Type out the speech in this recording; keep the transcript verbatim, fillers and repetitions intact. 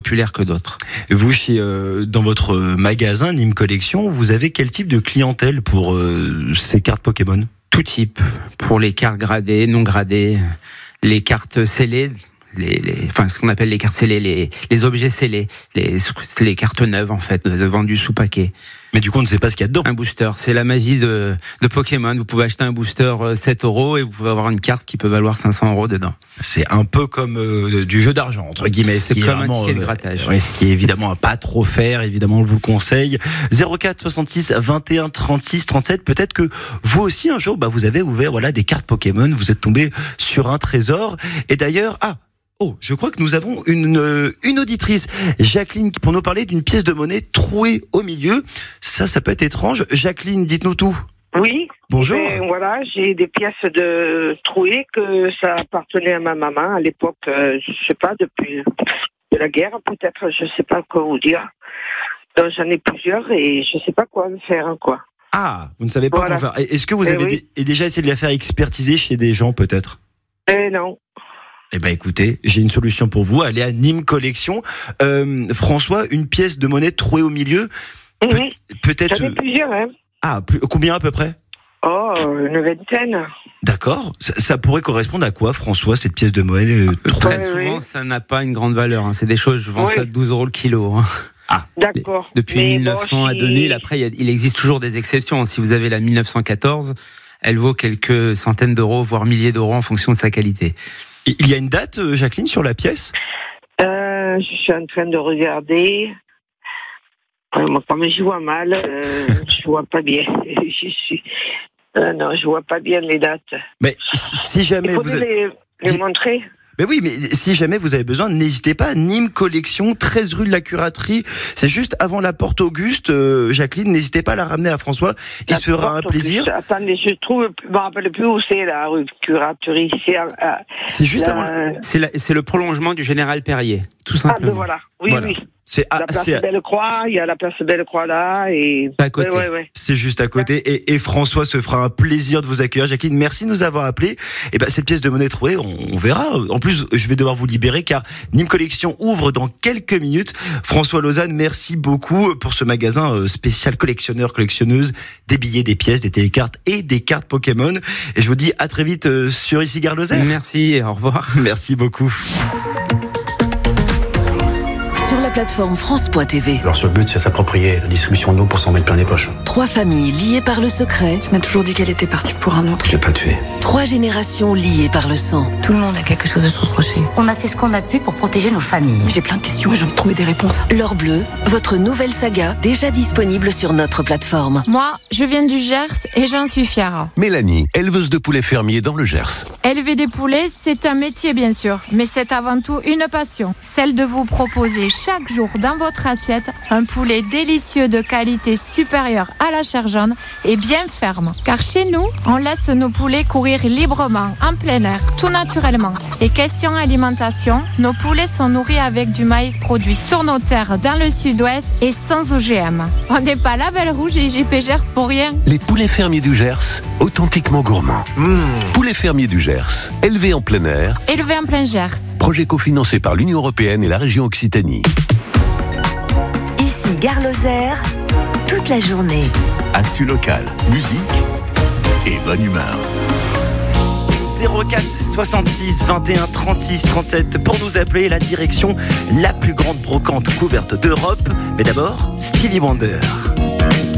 populaires que d'autres. Vous, chez, euh, dans votre magasin Nîmes Collection, vous avez quel type de clientèle pour euh, ces cartes Pokémon ? Tout type, pour les cartes gradées, non gradées, les cartes scellées, les, les, enfin ce qu'on appelle les cartes scellées, les, les objets scellés, les, les cartes neuves en fait, vendues sous paquet. Mais du coup, on ne sait pas ce qu'il y a dedans. Un booster, c'est la magie de, de Pokémon. Vous pouvez acheter un booster sept euros et vous pouvez avoir une carte qui peut valoir cinq cents euros dedans. C'est un peu comme euh, du jeu d'argent, entre guillemets. C'est comme un ticket de grattage. Euh, ouais, ce qui est évidemment à pas trop faire, évidemment, on vous le conseille. zéro quatre soixante-six vingt et un trente-six trente-sept. Peut-être que vous aussi, un jour, bah, vous avez ouvert voilà, des cartes Pokémon, vous êtes tombé sur un trésor. Et d'ailleurs, ah, Oh, je crois que nous avons une, une auditrice, Jacqueline, pour nous parler d'une pièce de monnaie trouée au milieu. Ça, ça peut être étrange. Jacqueline, dites-nous tout. Oui. Bonjour. Ben, voilà, j'ai des pièces de trouées que ça appartenait à ma maman à l'époque, euh, je sais pas, depuis de la guerre, peut-être, je sais pas quoi vous dire. Donc j'en ai plusieurs et je sais pas quoi faire, quoi. Ah, vous ne savez pas voilà. quoi faire. Est-ce que vous eh avez oui. dé- déjà essayé de la faire expertiser chez des gens, peut-être ? Eh non. Eh ben écoutez, j'ai une solution pour vous. Allez à Nîmes Collection. Euh, François, une pièce de monnaie trouée au milieu. Pe- Mhm. peut-être. J'en ai plusieurs, hein. Ah, plus, combien à peu près ? Oh, une vingtaine. D'accord. Ça, ça pourrait correspondre à quoi, François, cette pièce de monnaie euh, trouée ? Très oui, souvent, oui. ça n'a pas une grande valeur. Hein. C'est des choses, je vends Oui. ça douze euros le kilo. Hein. Ah, D'accord. Depuis Mais mille neuf cents bon, à si- deux mille, après, il, y a, il existe toujours des exceptions. Si vous avez la mille neuf cent quatorze, elle vaut quelques centaines d'euros, voire milliers d'euros en fonction de sa qualité. il y a une date, euh, Jacqueline, sur la pièce ? Euh, je suis en train de regarder. Euh, moi, comme je vois mal, euh, je vois pas bien. je suis. Euh, non, je vois pas bien les dates. Mais si jamais Il vous faudrait avez... les, les Dis- montrer. Mais oui, mais si jamais vous avez besoin, n'hésitez pas. Nîmes Collection, treize rue de la Curaterie. C'est juste avant la porte Auguste. Euh, Jacqueline, n'hésitez pas à la ramener à François. Il La se fera un porte plaisir. Auguste. Attendez, je trouve, je me rappelle plus où c'est la rue Curaterie. C'est à, à- C'est juste la- avant. la- C'est, la- c'est le prolongement du Général Perrier, tout Ah, simplement. ben voilà. Oui, Voilà. oui. C'est à- La place c'est à- Belle-Croix, il y a la place Belle-Croix là et. À côté. Ouais, ouais, ouais. c'est juste à côté. Et, et François se fera un plaisir de vous accueillir. Jacqueline, merci de nous avoir appelés. Et ben cette pièce de monnaie trouvée, on, on verra. En plus, je vais devoir vous libérer car Nîmes Collection ouvre dans quelques minutes. François Lausanne, merci beaucoup pour ce magasin euh, spécial collectionneur, collectionneuse, des billets, des pièces, des télécartes et des cartes Pokémon. Et je vous dis à très vite euh, sur Ici Gare Lozère. Merci et au revoir. Merci beaucoup. Sur la plateforme France point T V, Leur seul but, c'est s'approprier la distribution d'eau pour s'en mettre plein les poches. trois familles liées par le secret, Tu m'as toujours dit qu'elle était partie pour un autre. Je l'ai pas tué. trois générations liées par le sang. Tout le monde a quelque chose à se reprocher. On a fait ce qu'on a pu pour protéger nos familles. Mais j'ai plein de questions et j'ai envie de trouver des réponses. L'Or Bleu, votre nouvelle saga déjà disponible sur notre plateforme. Moi, je viens du Gers et j'en suis fière. Mélanie, éleveuse de poulets fermiers dans le Gers. Élever des poulets, c'est un métier bien sûr, mais c'est avant tout une passion. Celle de vous proposer chaque jour dans votre assiette un poulet délicieux de qualité supérieure à la chair jaune et bien ferme. Car chez nous, on laisse nos poulets courir librement, en plein air, tout naturellement. Et question alimentation, nos poulets sont nourris avec du maïs produit sur nos terres dans le sud-ouest et sans O G M. On n'est pas Label Rouge et J P Gers pour rien. Les poulets fermiers du Gers, authentiquement gourmands. Mmh. Poulets fermiers du Gers, élevés en plein air. Élevé en plein Gers. Projet cofinancé par l'Union européenne et la région Occitanie. Ici Gare Lozère, toute la journée. Actu local, musique et bonne humeur. zéro quatre soixante-six vingt et un trente-six trente-sept pour nous appeler la direction la plus grande brocante couverte d'Europe. Mais d'abord, Stevie Wonder.